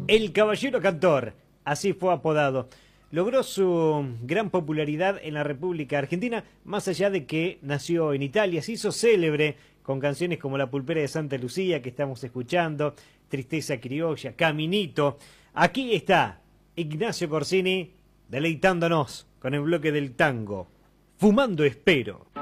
El Caballero Cantor, así fue apodado. Logró su gran popularidad en la República Argentina, más allá de que nació en Italia. Se hizo célebre con canciones como La Pulpera de Santa Lucía, que estamos escuchando, Tristeza Criolla, Caminito. Aquí está Ignacio Corsini deleitándonos con el bloque del tango, Fumando Espero.